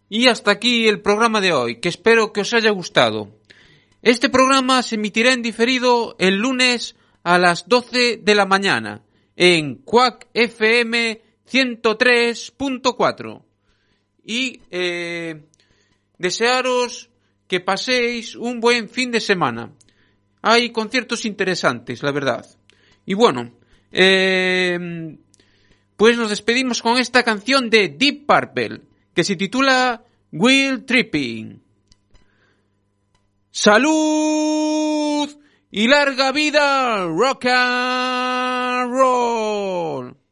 Y hasta aquí el programa de hoy, que espero que os haya gustado. Este programa se emitirá en diferido el lunes a las 12 de la mañana en Quack FM 103.4. Y desearos que paséis un buen fin de semana. Hay conciertos interesantes, la verdad. Y bueno, pues nos despedimos con esta canción de Deep Purple, que se titula Wheel Tripping. ¡Salud! ¡Y larga vida! ¡Rock and roll!